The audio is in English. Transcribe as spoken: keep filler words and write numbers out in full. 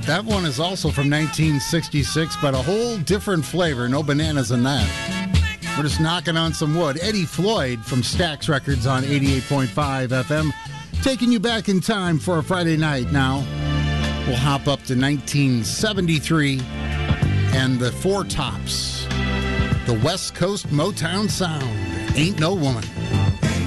That one is also from nineteen sixty-six, but a whole different flavor. No bananas in that. We're just knocking on some wood. Eddie Floyd from Stax Records on eighty-eight point five F M. Taking you back in time for a Friday night now. We'll hop up to nineteen seventy-three and the Four Tops. The West Coast Motown sound. Ain't No Woman.